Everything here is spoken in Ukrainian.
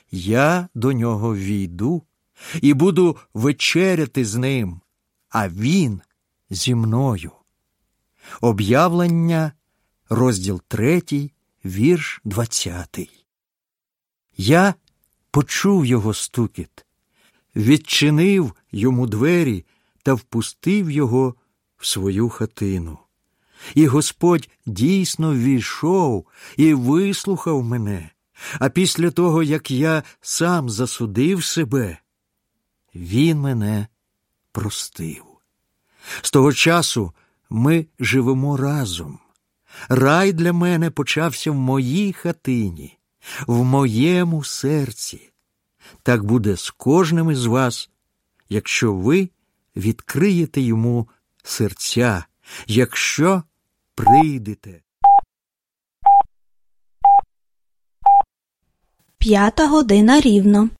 я до нього війду і буду вечеряти з ним, а він зі мною. Об'явлення, розділ 3, вірш 20. Я почув його стукіт, відчинив йому двері та впустив його в свою хатину. І Господь дійсно ввійшов і вислухав мене, а після того, як я сам засудив себе, Він мене простив. З того часу ми живемо разом. Рай для мене почався в моїй хатині, в моєму серці. Так буде з кожним із вас, якщо ви відкриєте йому серця, якщо прийдете. 5 година рівно.